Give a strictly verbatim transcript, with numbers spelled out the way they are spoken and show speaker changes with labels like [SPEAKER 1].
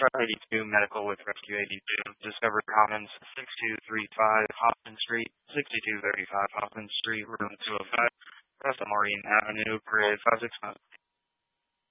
[SPEAKER 1] Truck eighty-two, Medical with Rescue eighty-two, Discovery Commons, sixty-two thirty-five Hoffman Street, sixty-two thirty-five Hoffman Street, room two oh five, Russell Marine Avenue, Parade five six five.